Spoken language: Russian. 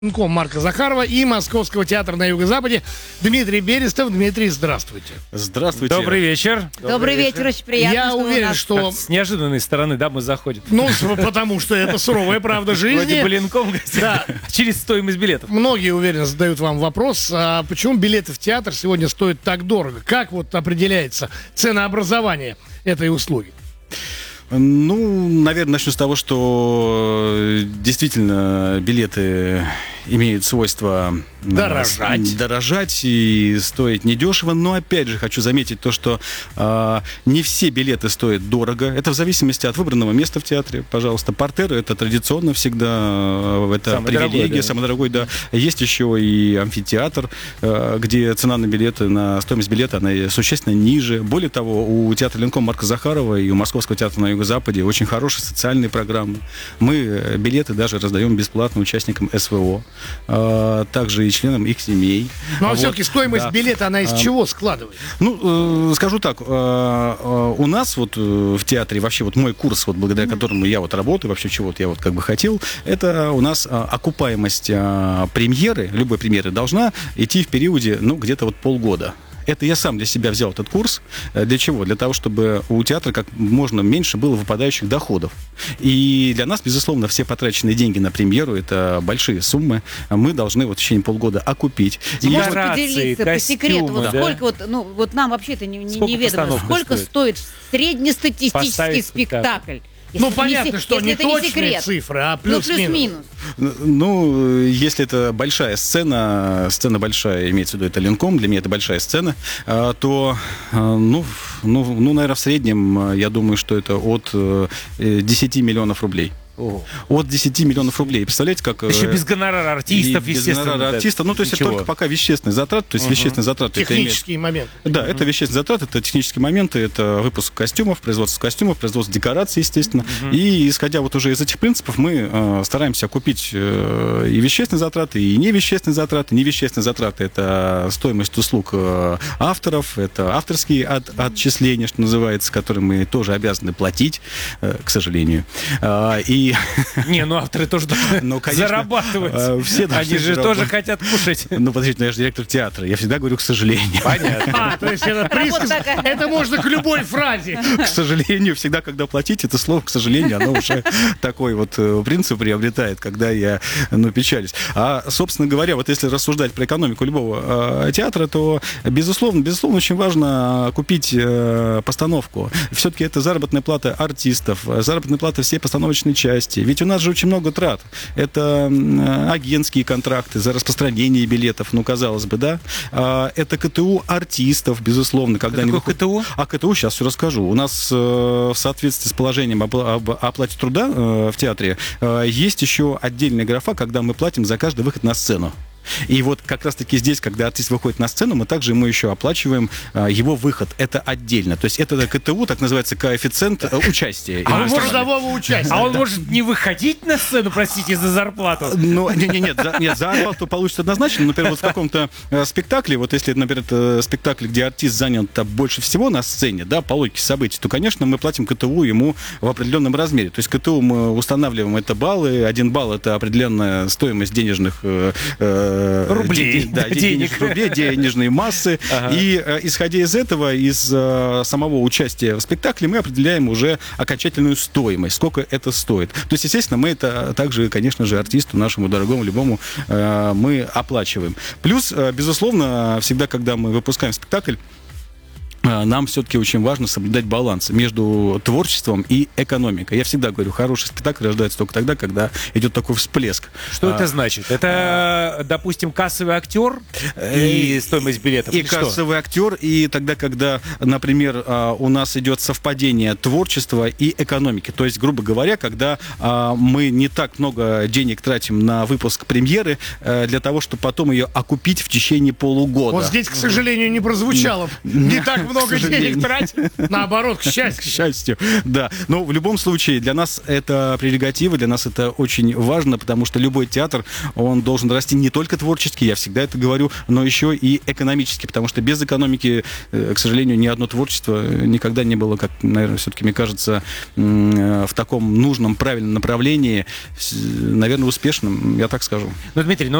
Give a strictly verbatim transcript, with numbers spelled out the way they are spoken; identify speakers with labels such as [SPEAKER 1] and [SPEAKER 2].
[SPEAKER 1] Марка Захарова и Московского театра на Юго-Западе Дмитрий Берестов. Дмитрий, здравствуйте.
[SPEAKER 2] Здравствуйте.
[SPEAKER 3] Добрый вечер.
[SPEAKER 4] Добрый, Добрый вечер. вечер, очень приятно.
[SPEAKER 1] Я
[SPEAKER 4] что
[SPEAKER 1] уверен,
[SPEAKER 4] нас...
[SPEAKER 1] что...
[SPEAKER 3] Как с неожиданной стороны, да, мы заходим.
[SPEAKER 1] Ну, потому что это суровая правда жизни.
[SPEAKER 3] Вроде блинком, да, через стоимость билетов.
[SPEAKER 1] Многие, уверен, задают вам вопрос, а почему билеты в театр сегодня стоят так дорого? Как вот определяется ценообразование этой услуги?
[SPEAKER 2] Ну, наверное, начну с того, что действительно билеты имеют свойство
[SPEAKER 1] дорожать.
[SPEAKER 2] дорожать и стоить недешево. Но опять же хочу заметить то, что э, не все билеты стоят дорого. Это в зависимости от выбранного места в театре. Пожалуйста, партеры — это традиционно всегда, это самый привилегия, дорогой, да. самый дорогой, да. Есть еще и амфитеатр, э, где цена на билеты, на стоимость билета, она существенно ниже. Более того, у театра Ленком Марка Захарова и у Московского театра на Юго-Западе очень хорошие социальные программы. Мы билеты даже раздаем бесплатно участникам СВО, э, также и членам их семей.
[SPEAKER 1] Ну, а вот, все-таки стоимость да. билета, она из а, чего складывается?
[SPEAKER 2] Ну, э, скажу так, э, э, у нас вот э, в театре, вообще вот мой курс, вот благодаря mm-hmm. которому я вот работаю, вообще чего вот я вот как бы хотел, это у нас э, окупаемость э, премьеры, любой премьеры должна идти в периоде, ну, где-то вот полгода. Это я сам для себя взял этот курс. Для чего? Для того, чтобы у театра как можно меньше было выпадающих доходов. И для нас, безусловно, все потраченные деньги на премьеру — это большие суммы. Мы должны вот в течение полгода окупить.
[SPEAKER 4] Можете поделиться по секрету, вот
[SPEAKER 3] да?
[SPEAKER 4] сколько вот, ну, вот нам вообще это не, не, неведомо, сколько стоит, стоит среднестатистический
[SPEAKER 3] Поставить
[SPEAKER 4] спектакль?
[SPEAKER 1] Если ну, понятно,
[SPEAKER 4] не,
[SPEAKER 1] что не точные цифры, а плюс-минус.
[SPEAKER 2] Ну, ну, если это большая сцена, сцена большая, имеется в виду, это Ленком, для меня это большая сцена, то, ну, ну, ну, наверное, в среднем, я думаю, что это от десяти миллионов рублей. О. От десяти миллионов рублей. Представляете, как...
[SPEAKER 3] Еще без гонорара артистов,
[SPEAKER 2] без
[SPEAKER 3] естественно.
[SPEAKER 2] гонорара артиста. Ну, то есть
[SPEAKER 3] Ничего.
[SPEAKER 2] это только пока вещественные затраты. То есть угу. вещественные затраты...
[SPEAKER 1] Технические
[SPEAKER 2] это
[SPEAKER 1] моменты.
[SPEAKER 2] Да,
[SPEAKER 1] угу.
[SPEAKER 2] это вещественные затраты, это технические моменты, это выпуск костюмов, производство костюмов, производство декораций, естественно. Угу. И исходя вот уже из этих принципов, мы э, стараемся окупить э, и вещественные затраты, и невещественные затраты. Невещественные затраты — это стоимость услуг э, авторов, это авторские от, отчисления, что называется, которые мы тоже обязаны платить, э, к сожалению. Э, и...
[SPEAKER 3] Не, ну авторы тоже ну, конечно, зарабатывать. Все Они же зарабатывать. Тоже хотят кушать.
[SPEAKER 2] Ну, подождите, ну я же директор театра. Я всегда говорю «к сожалению».
[SPEAKER 3] Понятно.
[SPEAKER 1] А, то есть это присказ, это можно к любой фразе.
[SPEAKER 2] К сожалению, всегда, когда платить, это слово «к сожалению», оно уже такой вот принцип приобретает, когда я, ну, печалюсь. А, собственно говоря, вот если рассуждать про экономику любого э, театра, то, безусловно, безусловно, очень важно купить э, постановку. Все-таки это заработная плата артистов, заработная плата всей постановочной части. Ведь у нас же очень много трат. Это агентские контракты за распространение билетов, ну, казалось бы, да. Это КТУ артистов, безусловно. Когда
[SPEAKER 3] Какое
[SPEAKER 2] выход...
[SPEAKER 3] КТУ?
[SPEAKER 2] А КТУ, сейчас все расскажу. У нас в соответствии с положением об оплате труда в театре есть еще отдельная графа, когда мы платим за каждый выход на сцену. И вот как раз-таки здесь, когда артист выходит на сцену, мы также ему еще оплачиваем а, его выход. Это отдельно. То есть это КТУ, так называется, коэффициент а, участия.
[SPEAKER 1] А он может трудового участия.
[SPEAKER 3] А он может не выходить на сцену, простите, за зарплату?
[SPEAKER 2] Ну, нет, нет, нет, за, нет, за зарплату получится однозначно. Например, вот в каком-то э, спектакле, вот если, например, это спектакль, где артист занят больше всего на сцене, да, по логике событий, то, конечно, мы платим КТУ ему в определенном размере. То есть КТУ мы устанавливаем, это баллы. Один балл — это определенная стоимость денежных э, э,
[SPEAKER 3] рублей,
[SPEAKER 2] да, денег. рублей, денежные массы. Ага. И э, исходя из этого, из э, самого участия в спектакле, мы определяем уже окончательную стоимость, сколько это стоит. То есть, естественно, мы это также, конечно же, артисту нашему дорогому, любому, э, мы оплачиваем. Плюс, э, безусловно, всегда, когда мы выпускаем спектакль, нам все-таки очень важно соблюдать баланс между творчеством и экономикой. Я всегда говорю, хороший спектакль рождается только тогда, когда идет такой всплеск.
[SPEAKER 3] Что а, это значит? Это, а, допустим, кассовый актер и, и стоимость билетов?
[SPEAKER 2] И кассовый что? актер, и тогда, когда, например, у нас идет совпадение творчества и экономики. То есть, грубо говоря, когда мы не так много денег тратим на выпуск премьеры для того, чтобы потом ее окупить в течение полугода.
[SPEAKER 1] Вот здесь, к сожалению, не прозвучало. Не так много много денег тратить. Наоборот, к счастью.
[SPEAKER 2] К счастью, да. Но в любом случае, для нас это прерогатива, для нас это очень важно, потому что любой театр, он должен расти не только творчески, я всегда это говорю, но еще и экономически, потому что без экономики, к сожалению, ни одно творчество никогда не было, как, наверное, все-таки, мне кажется, в таком нужном, правильном направлении, наверное, успешным, я так скажу.
[SPEAKER 3] Ну, Дмитрий, ну